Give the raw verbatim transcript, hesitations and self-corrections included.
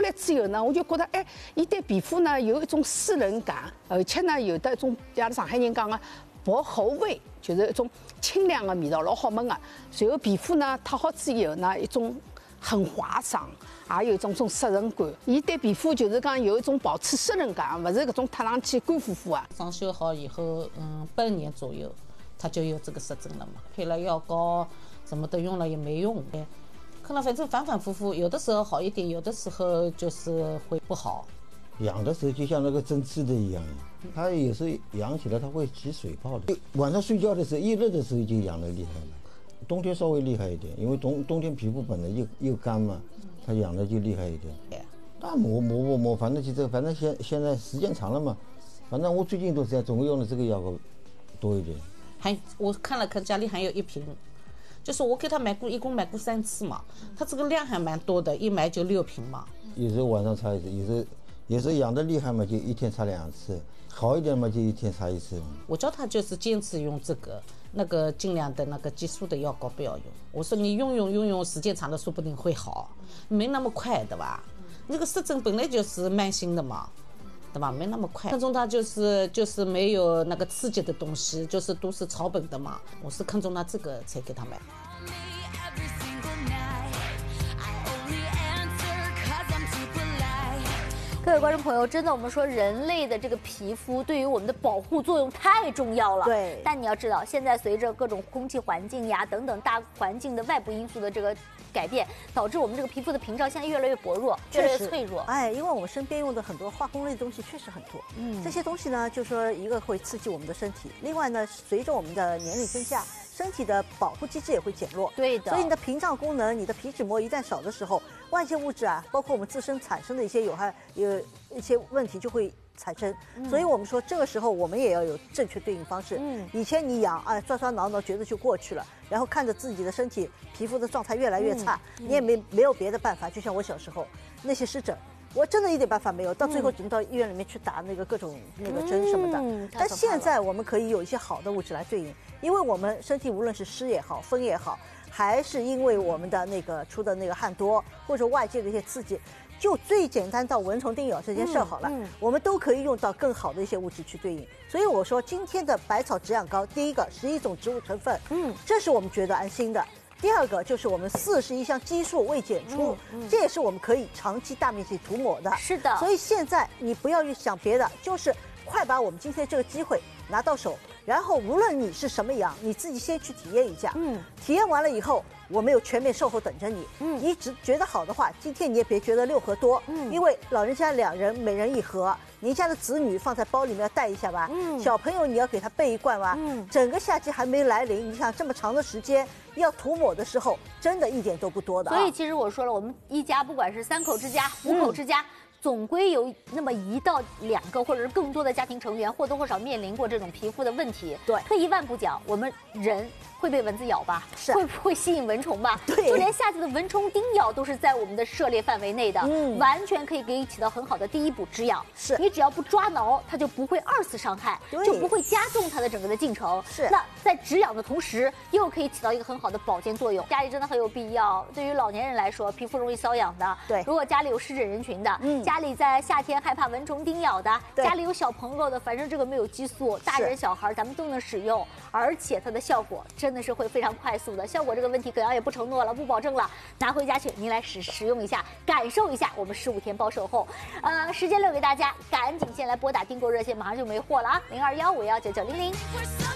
来之后呢，我就觉得，哎，伊对皮肤呢有一种湿润感，而且呢有的一种，像上海人讲的薄荷味，就是一种清凉的味道，老好闻的。随后皮肤呢脱好之后呢，一种很滑爽，也有一种种湿润感。伊对皮肤就是讲有一种保持湿润感，不是搿种塌上去干乎乎啊。 装修好以后，嗯，半年左右，它就有这个湿疹了嘛。配了药膏，什么都用了也没用。可能反正反反复复，有的时候好一点，有的时候就是会不好。 痒的时候就像那个针刺的一样，它有时候痒起来它会起水泡的。晚上睡觉的时候，一热的时候就痒得厉害了。冬天稍微厉害一点，因为冬冬天皮肤本来又又干嘛，它痒的就厉害一点。那磨磨磨磨，反正就这个，反正现现在时间长了嘛，反正我最近都是这样，总共用的这个药膏多一点。 还我看了看，家里还有一瓶。就是我给他买过，一共买过三次嘛，他这个量还蛮多的，一买就六瓶嘛。 有时候晚上擦一次，有时候有时候痒得厉害嘛，就一天擦两次；好一点嘛，就一天擦一次。 我叫他就是坚持用这个，那个尽量的那个激素的药膏不要用。我说你用用用用，时间长了说不定会好，没那么快的吧？那个湿疹本来就是慢性的嘛。对吧？没那么快。看中它就是就是没有那个刺激的东西，就是都是草本的嘛。我是看中它这个才给他买。 各位观众朋友，真的，我们说人类的这个皮肤对于我们的保护作用太重要了。 对。 但你要知道，现在随着各种空气环境呀等等大环境的外部因素的这个改变，导致我们这个皮肤的屏障现在越来越薄弱，越来越脆弱。 哎，因为我们身边用的很多化工类的东西确实很多。嗯。这些东西呢，就说一个会刺激我们的身体，另外呢，随着我们的年龄增加，身体的保护机制也会减弱。 对的。 所以你的屏障功能，你的皮脂膜一旦少的时候，外界物质啊，包括我们自身产生的一些有害有一些问题就会产生。嗯、所以我们说这个时候我们也要有正确对应方式。嗯。以前你痒啊，抓抓挠挠，觉得就过去了，然后看着自己的身体皮肤的状态越来越差，嗯、你也没没有别的办法。就像我小时候那些湿疹。我真的一点办法没有，到最后只能到医院里面去打那个各种那个针什么的。嗯、但现在我们可以有一些好的物质来对应，因为我们身体无论是湿也好，风也好，还是因为我们的那个出的那个汗多，或者外界的一些刺激，就最简单到蚊虫叮咬这件事好了，嗯嗯、我们都可以用到更好的一些物质去对应。所以我说今天的百草止痒膏，第一个十一种植物成分，嗯，这是我们觉得安心的。第二个就是我们四十一项激素未检出，嗯嗯、这也是我们可以长期大面积涂抹的。 是的。 所以现在你不要去想别的，就是快把我们今天这个机会拿到手，然后无论你是什么痒，你自己先去体验一下。嗯。体验完了以后，我们有全面售后等着你。嗯。你只觉得好的话，今天你也别觉得六盒多。嗯。因为老人家两人每人一盒，您家的子女放在包里面要带一下吧。嗯。小朋友你要给他备一罐吧。嗯。整个夏季还没来临，你想这么长的时间。要涂抹的时候，真的一点都不多的、啊。 所以其实我说了，我们一家不管是三口之家、五口之家，嗯、总归有那么一到两个，或者是更多的家庭成员或多或少面临过这种皮肤的问题。 对， 退一万步讲，我们人会被蚊子咬吧？ 是。 会不会吸引蚊虫吧？ 对。 就连夏季的蚊虫叮咬都是在我们的涉猎范围内的，嗯，完全可以给你起到很好的第一步止痒。 是。 你只要不抓挠，它就不会二次伤害，就不会加重它的整个的进程。 是。 那在止痒的同时，又可以起到一个很好的保健作用。家里真的很有必要。对于老年人来说，皮肤容易瘙痒的， 对， 如果家里有湿疹人群的，嗯，家里在夏天害怕蚊虫叮咬的，家里有小朋友的，反正这个没有激素，大人小孩咱们都能使用，而且它的效果真的是会非常快速的。效果这个问题，葛阳也不承诺了，不保证了，拿回家去您来使使用一下，感受一下我们十五天包售后。呃，时间留给大家，赶紧先来拨打订购热线，马上就没货了啊，零二幺五幺九九零零。